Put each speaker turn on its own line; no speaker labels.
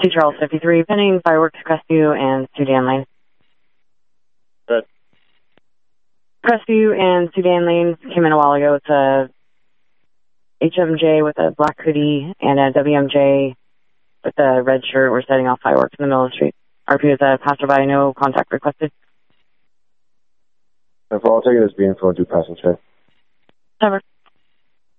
2 Charles 53, pending fireworks, Crestview and Sudan Lane.
Good.
Crestview and Sudan Lane came in a while ago. It's a HMJ with a black hoodie and a WMJ with a red shirt. We're setting off fireworks in the middle of the street. RP is a passerby, no contact requested.
And for all, take it as being for due passing check.
Cover.